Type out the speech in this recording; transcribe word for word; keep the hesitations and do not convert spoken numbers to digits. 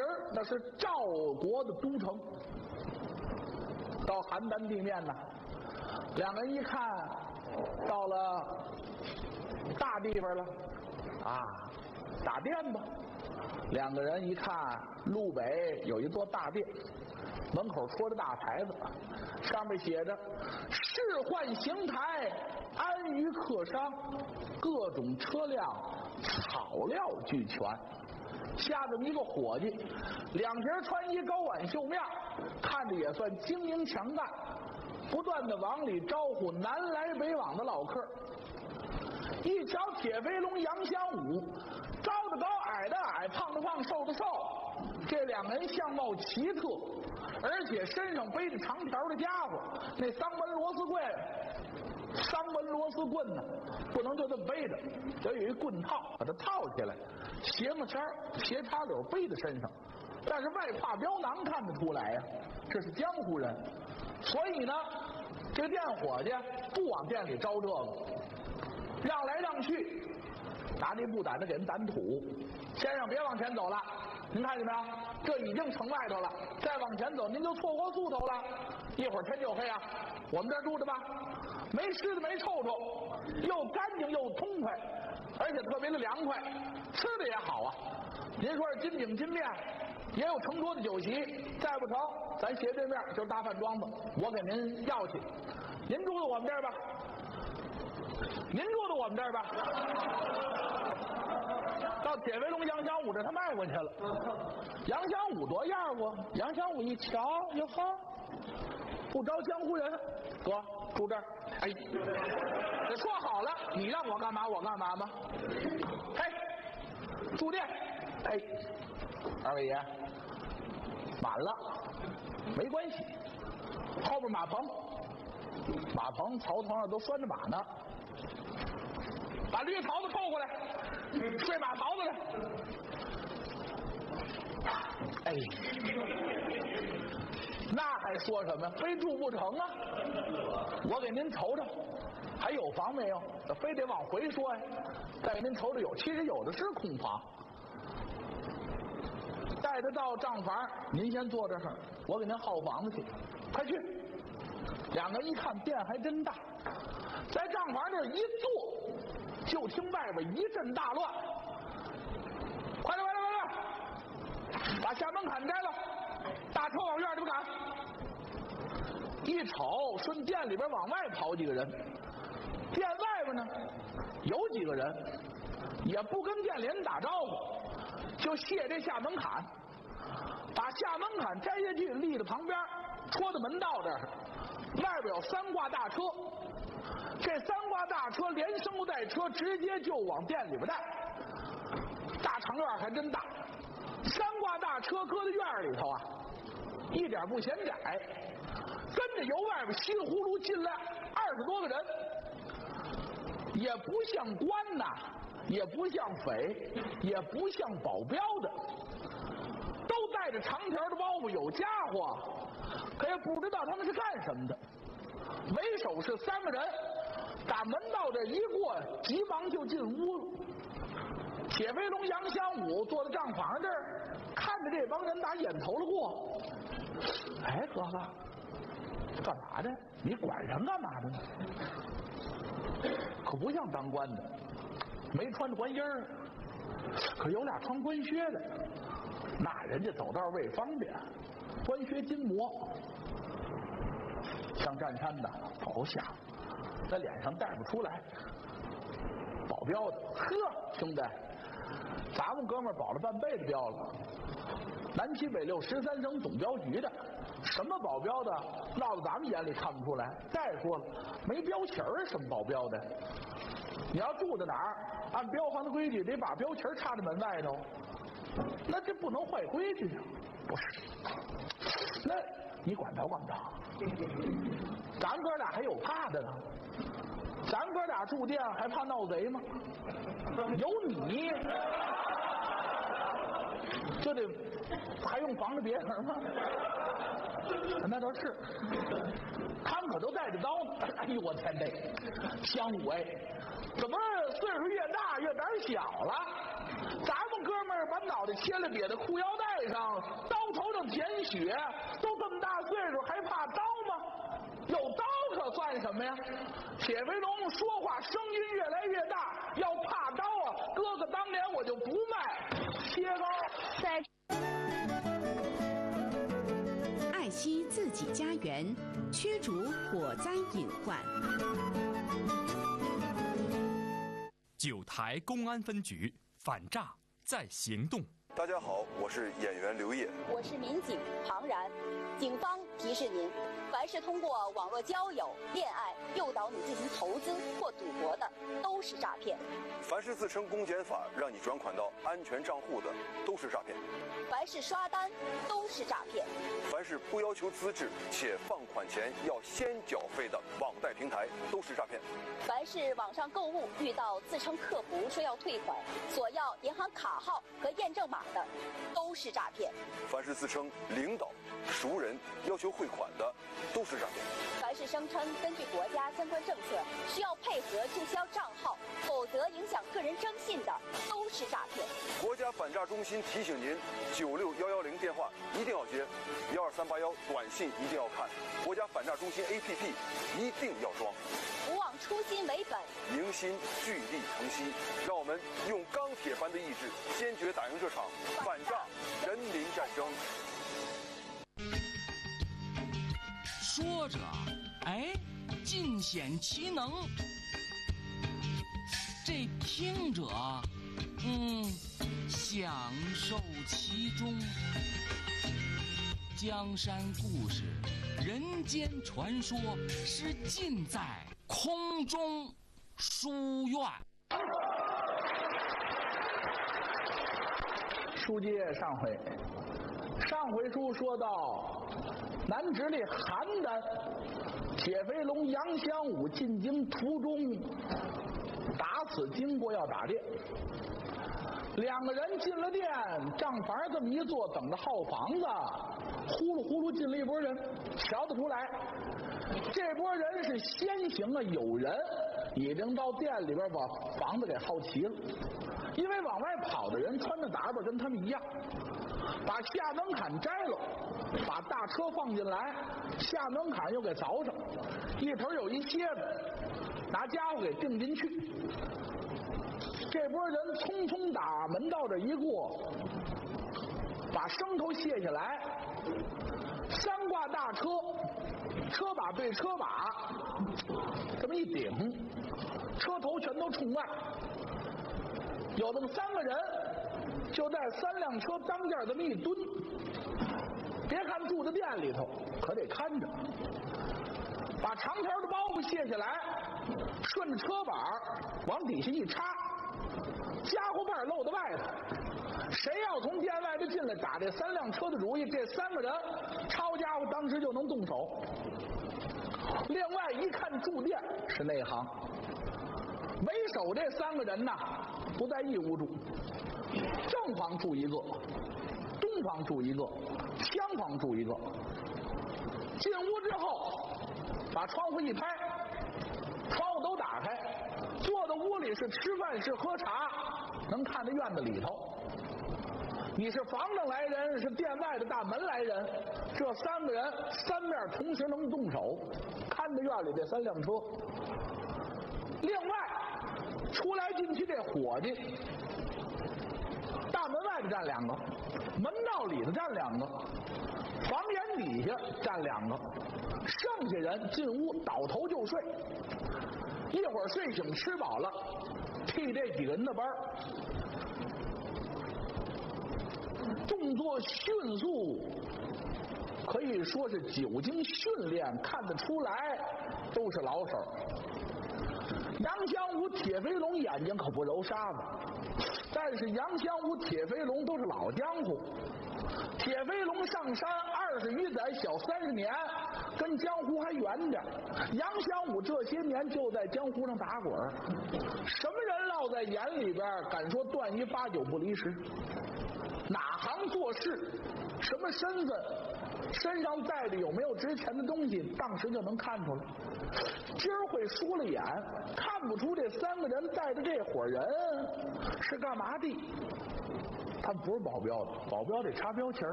那是赵国的都城。到邯郸地面呢，两个人一看到了大地方了啊，打店吧。两个人一看路北有一座大殿，门口戳着大牌子，上面写着仕宦邢台，安于客商，各种车辆草料俱全。下这么一个伙计，两截穿衣，高挽袖面，看着也算精明强干，不断的往里招呼南来北往的老客。一瞧铁飞龙杨香武，高的高，矮的矮，胖的胖，瘦的瘦，这两个人相貌奇特，而且身上背着长条的家伙，那三门螺丝棍，三门螺丝棍呢，不能就这么背着，得有一棍套把它套起来，斜木签斜插柳背在身上，但是外挎标囊看得出来呀、啊，这是江湖人。所以呢，这个店伙计不往店里招这个，让来让去，拿这布掸子给人掸土。先生别往前走了，您看见没有？这已经城外头了，再往前走您就错过宿头了，一会儿天就黑啊。我们这儿住着吧，没吃的没臭臭，又干净又痛快，而且特别的凉快，吃的也好啊。您说是金饼金面，也有成桌的酒席，再不成咱斜对面就是大饭庄子，我给您要去，您住在我们这儿吧，您住在我们这儿吧。到铁飞龙杨香武这他迈过去了，杨香武多样啊！杨香武一瞧，哟呵，不招江湖人，得住这儿。哎，这说好了，你让我干嘛我干嘛吗？嘿，住店。哎，二位爷，满了，没关系，后边马棚，马棚槽头上都拴着马呢。把驴槽子扣过来，睡马槽子来。哎，那还说什么？非住不成啊！我给您瞅瞅，还有房没有？非得往回说呀。再给您瞅瞅有，其实有的是空房。带他到账房，您先坐这儿，我给您号房子去。快去！两个一看店还真大，在账房这儿一坐。就听外边一阵大乱，快点快点快点，把下门槛摘了，大车往院里边赶。一瞅顺店里边往外跑几个人，店外边呢有几个人也不跟店里人打招呼，就卸这下门槛，把下门槛摘下去立在旁边，戳到门道这儿，外边有三挂大车，这三挂大车连升带车直接就往店里边带，大长院还真大，三挂大车搁在院里头啊，一点不显窄，跟着由外边稀里呼噜进来二十多个人，也不像官呐，也不像匪，也不像保镖的，都带着长条的包袱，有家伙，可也不知道他们是干什么的。为首是三个人，打门道这一过，急忙就进屋了。铁飞龙杨香武坐在账房这儿，看着这帮人打眼头了过。哎，哥哥，干嘛的？你管人干嘛的呢？可不像当官的，没穿着官衣儿，可有俩穿官靴的，那人家走道为方便，官靴金磨。像战山的不像，在脸上带不出来。保镖的，呵，兄弟，咱们哥们儿保了半辈子镖了，南七北六十三省总镖局的，什么保镖的，落到咱们眼里看不出来。再说了，没标旗儿，什么保镖的？你要住在哪儿，按镖房的规矩，得把标旗儿插在门外头，那这不能坏规矩啊！不是，那你管着管不着？咱哥俩还有怕的呢，咱哥俩住店还怕闹贼吗？有你就得还用防着别人吗？那倒是，他们可都带着刀呢。哎呦我天哪，香武哎，怎么岁数越大越胆小了？咱们哥们儿把脑袋切了瘪在裤腰带会上刀头上舔血，都这么大岁数还怕刀吗？有刀可算什么呀？铁飞龙说话声音越来越大，要怕刀啊，哥哥当年我就不卖切糕。 在爱惜自己家园，驱逐火灾隐患。 九台公安分局反诈在行动。 大家好，我是演员刘烨， 我是民警庞然。警方提示您，凡是通过网络交友、恋爱诱导你进行投资或赌博的，都是诈骗； 凡是自称公检法让你转款到安全账户的，都是诈骗； 凡是刷单，都是诈骗； 凡是不要求资质且放款前要先缴费的网贷平台，都是诈骗； 凡是网上购物遇到自称客服说要退款，索要银行卡号和验证码的，都是诈骗； 凡是自称领导、熟人要求汇款的，都是诈骗； 凡是声称根据国家相关政策需要配合注销账号，否则影响个人征信的，都是诈骗。 国家反诈中心提醒您：九六幺幺零电话一定要接，幺二三八幺短信一定要看，国家反诈中心 A P P 一定要装。 不忘初心为本， 凝心聚力腾息，让我们用钢铁般的意志，坚决打赢这场反诈人民战争。 说着，哎，尽显其能；这听者，嗯，享受其中。江山故事，人间传说，是尽在空中书院。 书接上回，上回书说到，南直隶邯郸，铁飞龙杨香武进京途中打死经过要打店，两个人进了店，账房这么一坐，等着号房子，呼噜呼噜进了一拨人，瞧得出来，这拨人是先行啊，有人已经到店里边把房子给好齐了，因为往外跑的人穿的打扮跟他们一样，把下门槛摘了，把大车放进来，下门槛又给凿上，一头有一楔子，拿家伙给钉进去。这波人匆匆打门道这一过，把牲头卸下来，三挂大车，车把对车把，这么一顶，车头全都冲外，有这么三个人就在三辆车当间这么一蹲，别看住在店里头，可得看着，把长条的包袱卸下来，顺着车板往底下一插，家伙瓣露在外头，谁要从店外头进来打这三辆车的主意，这三个人抄家伙当时就能动手。另外一看住店是内行，为首这三个人呐不在一屋住，正房住一个，东房住一个，厢房住一个。进屋之后把窗户一拍，窗户都打开，坐在屋里是吃饭是喝茶，能看到院子里头。你是房上来人，是店外的大门来人，这三个人三面同时能动手，看着院里这三辆车。另外出来进去这伙计，大门外头站两个，门道里头站两个，房檐底下站两个，剩下人进屋倒头就睡，一会儿睡醒吃饱了，替这几个人的班，动作迅速，可以说是久经训练，看得出来都是老手。杨香武、铁飞龙眼睛可不揉沙子，但是杨香武、铁飞龙都是老江湖。铁飞龙上山二十余载，小三十年，跟江湖还远点。杨香武这些年就在江湖上打滚，什么人落在眼里边，敢说断一八九不离十。哪行做事，什么身份，身上带着有没有值钱的东西，当时就能看出来。今儿会输了眼，看不出这三个人带着这伙人是干嘛的。 他们不是保镖的，保镖得插标旗儿。